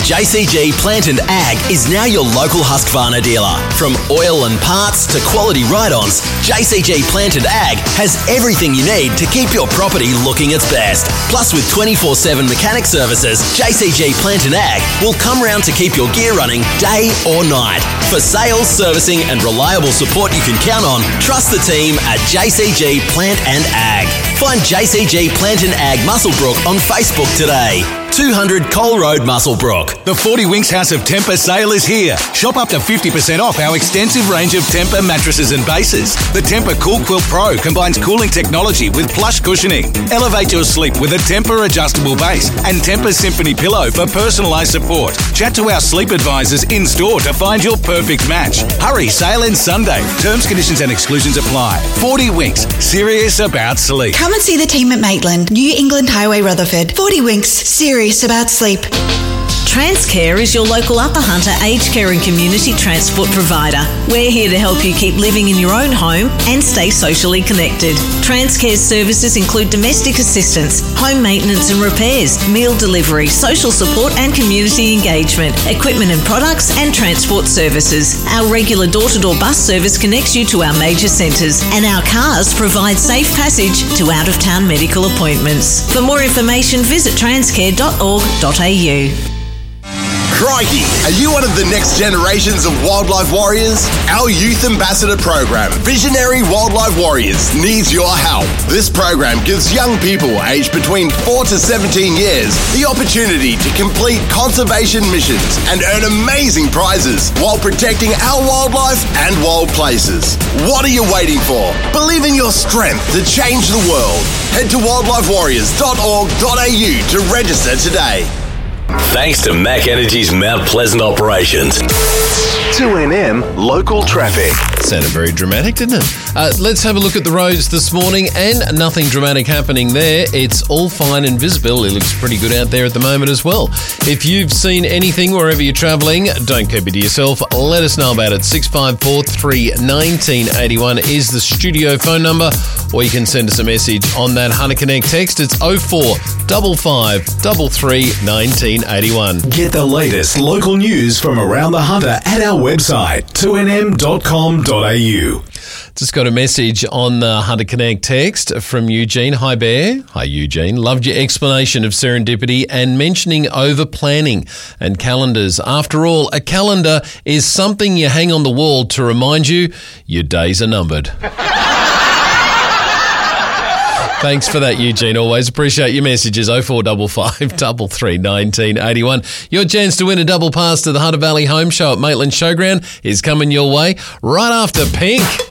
JCG Plant and Ag is now your local Husqvarna dealer. From oil and parts to quality ride-ons, JCG Plant and Ag has everything you need to keep your property looking its best. Plus, with 24/7 mechanic services, JCG Plant and Ag will come round to keep your gear running day or night. For sales, servicing and reliable support you can count on, trust the team at JCG Plant and Ag. Find JCG Plant and Ag Muswellbrook on Facebook today. 200 Cole Road, Muswellbrook. The 40 Winks House of Temper sale is here. Shop up to 50% off our extensive range of Temper mattresses and bases. The Temper Cool Quilt Pro combines cooling technology with plush cushioning. Elevate your sleep with a Temper adjustable base and Temper Symphony pillow for personalised support. Chat to our sleep advisors in-store to find your perfect match. Hurry, sale ends Sunday. Terms, conditions and exclusions apply. 40 Winks, serious about sleep. Come and see the team at Maitland, New England Highway, Rutherford. 40 Winks, serious about sleep. Transcare is your local Upper Hunter aged care and community transport provider. We're here to help you keep living in your own home and stay socially connected. Transcare's services include domestic assistance, home maintenance and repairs, meal delivery, social support and community engagement, equipment and products and transport services. Our regular door-to-door bus service connects you to our major centres, and our cars provide safe passage to out-of-town medical appointments. For more information, visit transcare.org.au. Crikey, are you one of the next generations of wildlife warriors? Our Youth Ambassador program, Visionary Wildlife Warriors, needs your help. This program gives young people aged between 4 to 17 years the opportunity to complete conservation missions and earn amazing prizes while protecting our wildlife and wild places. What are you waiting for? Believe in your strength to change the world. Head to wildlifewarriors.org.au to register today. Thanks to Mac Energy's Mount Pleasant operations. 2NM Local Traffic. Sounded very dramatic, didn't it? Let's have a look at the roads this morning, and nothing dramatic happening there. It's all fine and visibility looks pretty good out there at the moment as well. If you've seen anything wherever you're travelling, don't keep it to yourself. Let us know about it. 6543 1981 is the studio phone number, or you can send us a message on that Hunter Connect text. It's 0455 33 1981. Get the latest local news from around the Hunter at our website, 2nm.com.au. Just got a message on the Hunter Connect text from Eugene. Hi, Bear. Hi, Eugene. Loved your explanation of serendipity and mentioning over planning and calendars. After all, a calendar is something you hang on the wall to remind you your days are numbered. Thanks for that, Eugene. Always appreciate your messages. 0455 33 1981. Your chance to win a double pass to the Hunter Valley Home Show at Maitland Showground is coming your way right after Pink.